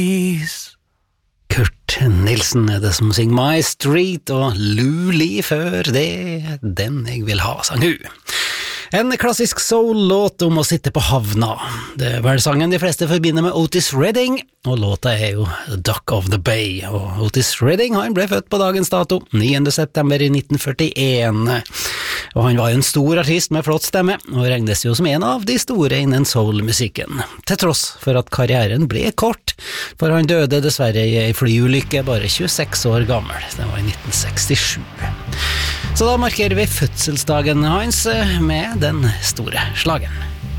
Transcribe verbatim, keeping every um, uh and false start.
Kurt Nilsen er det som synger My Street, og Luli før det, den jeg vil ha, sang hun. En klassisk soul-låt om å sitte på havna. Det er vel sangen de fleste forbinder med Otis Redding, og låta er jo Duck of the Bay. Og Otis Redding, han ble født på dagens dato, niende september i nitten førtien. Og han var jo en stor artist med flott stemme, og regnes jo som en av de store innen soul-musikken. Til tross for at karrieren ble kort, for han døde dessverre i en flyulykke bare tjueseks år gammel. Det var i nitten sekstisju. Så da markerer vi fødselsdagen hans med den store slagen.